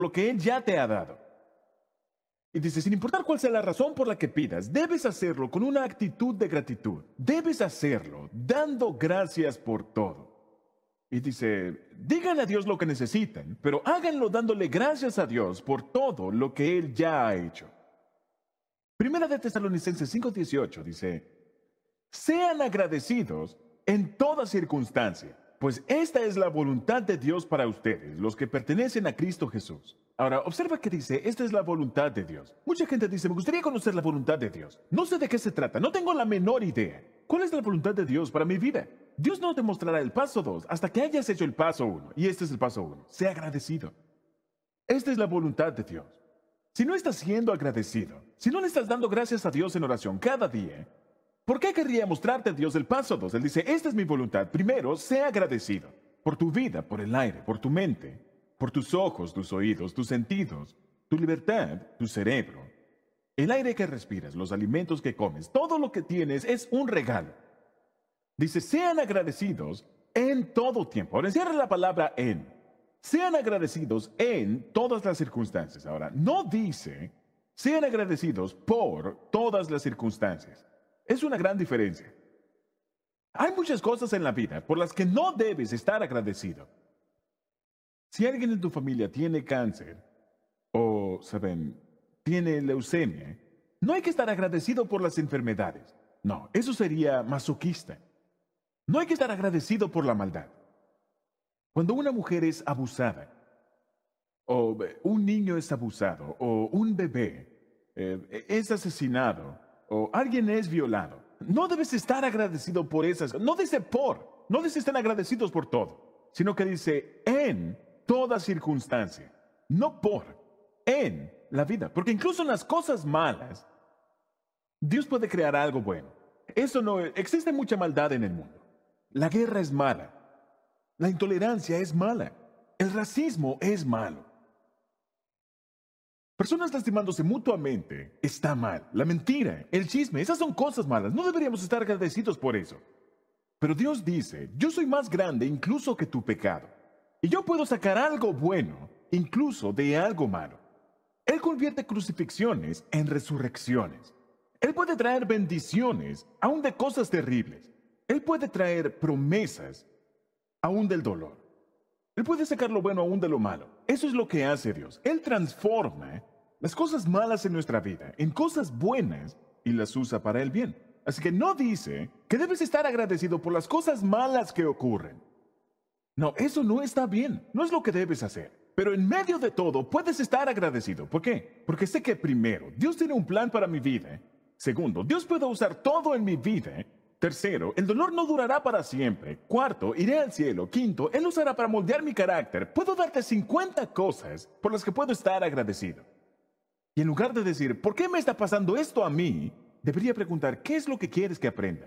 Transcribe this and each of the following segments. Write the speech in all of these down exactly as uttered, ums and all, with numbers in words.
lo que Él ya te ha dado. Y dice, sin importar cuál sea la razón por la que pidas, debes hacerlo con una actitud de gratitud. Debes hacerlo dando gracias por todo. Y dice, díganle a Dios lo que necesitan, pero háganlo dándole gracias a Dios por todo lo que Él ya ha hecho. Primera de Tesalonicenses cinco dieciocho dice, sean agradecidos en toda circunstancia, pues esta es la voluntad de Dios para ustedes, los que pertenecen a Cristo Jesús. Ahora, observa que dice, esta es la voluntad de Dios. Mucha gente dice, me gustaría conocer la voluntad de Dios. No sé de qué se trata, no tengo la menor idea. ¿Cuál es la voluntad de Dios para mi vida? Dios no te mostrará el paso dos hasta que hayas hecho el paso uno. Y este es el paso uno. Sé agradecido. Esta es la voluntad de Dios. Si no estás siendo agradecido, si no le estás dando gracias a Dios en oración cada día, ¿por qué querría mostrarte a Dios el paso dos? Él dice, esta es mi voluntad. Primero, sé agradecido por tu vida, por el aire, por tu mente, por tus ojos, tus oídos, tus sentidos, tu libertad, tu cerebro, el aire que respiras, los alimentos que comes, todo lo que tienes es un regalo. Dice, sean agradecidos en todo tiempo. Ahora, encierra la palabra en. Sean agradecidos en todas las circunstancias. Ahora, no dice, sean agradecidos por todas las circunstancias. Es una gran diferencia. Hay muchas cosas en la vida por las que no debes estar agradecido. Si alguien en tu familia tiene cáncer o, saben, tiene leucemia, no hay que estar agradecido por las enfermedades. No, eso sería masoquista. No hay que estar agradecido por la maldad. Cuando una mujer es abusada, o un niño es abusado, o un bebé eh, es asesinado, o alguien es violado, no debes estar agradecido por esas. No dice por, no dice estén agradecidos por todo, sino que dice en toda circunstancia, no por, en la vida. Porque incluso en las cosas malas, Dios puede crear algo bueno. Eso no, existe mucha maldad en el mundo. La guerra es mala. La intolerancia es mala. El racismo es malo. Personas lastimándose mutuamente está mal. La mentira, el chisme, esas son cosas malas. No deberíamos estar agradecidos por eso. Pero Dios dice, yo soy más grande incluso que tu pecado. Y yo puedo sacar algo bueno incluso de algo malo. Él convierte crucifixiones en resurrecciones. Él puede traer bendiciones aún de cosas terribles. Él puede traer promesas aún del dolor. Él puede sacar lo bueno aún de lo malo. Eso es lo que hace Dios. Él transforma las cosas malas en nuestra vida en cosas buenas y las usa para el bien. Así que no dice que debes estar agradecido por las cosas malas que ocurren. No, eso no está bien. No es lo que debes hacer. Pero en medio de todo puedes estar agradecido. ¿Por qué? Porque sé que primero, Dios tiene un plan para mi vida. Segundo, Dios puede usar todo en mi vida. Tercero, el dolor no durará para siempre. Cuarto, iré al cielo. Quinto, Él usará para moldear mi carácter. Puedo darte cincuenta cosas por las que puedo estar agradecido. Y en lugar de decir, ¿por qué me está pasando esto a mí? Debería preguntar, ¿qué es lo que quieres que aprenda?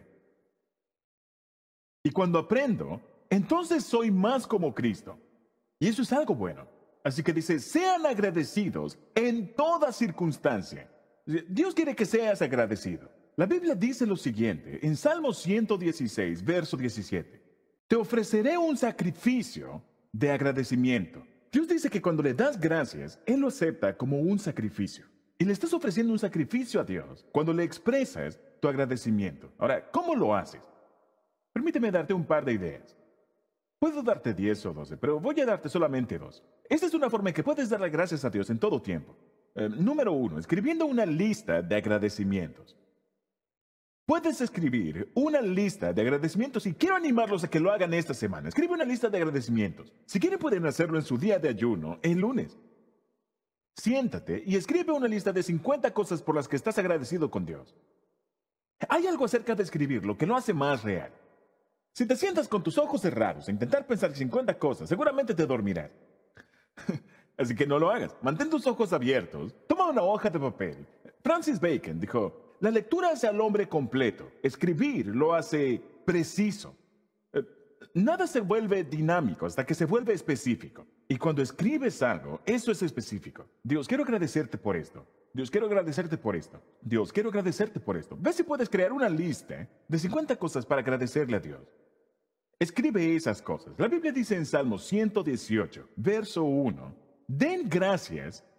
Y cuando aprendo, entonces soy más como Cristo. Y eso es algo bueno. Así que dice, sean agradecidos en toda circunstancia. Dios quiere que seas agradecido. La Biblia dice lo siguiente, en Salmo ciento dieciséis, verso diecisiete. Te ofreceré un sacrificio de agradecimiento. Dios dice que cuando le das gracias, Él lo acepta como un sacrificio. Y le estás ofreciendo un sacrificio a Dios cuando le expresas tu agradecimiento. Ahora, ¿cómo lo haces? Permíteme darte un par de ideas. Puedo darte diez o doce, pero voy a darte solamente dos. Esta es una forma en que puedes darle gracias a Dios en todo tiempo. Eh, número uno, escribiendo una lista de agradecimientos. Puedes escribir una lista de agradecimientos y quiero animarlos a que lo hagan esta semana. Escribe una lista de agradecimientos. Si quieren pueden hacerlo en su día de ayuno, el lunes. Siéntate y escribe una lista de cincuenta cosas por las que estás agradecido con Dios. Hay algo acerca de escribirlo que lo hace más real. Si te sientas con tus ojos cerrados a intentar pensar cincuenta cosas, seguramente te dormirás. Así que no lo hagas. Mantén tus ojos abiertos. Toma una hoja de papel. Francis Bacon dijo, la lectura hace al hombre completo. Escribir lo hace preciso. Eh, nada se vuelve dinámico hasta que se vuelve específico. Y cuando escribes algo, eso es específico. Dios, quiero agradecerte por esto. Dios, quiero agradecerte por esto. Dios, quiero agradecerte por esto. Ve si puedes crear una lista de cincuenta cosas para agradecerle a Dios. Escribe esas cosas. La Biblia dice en Salmo ciento dieciocho, verso uno, Den gracias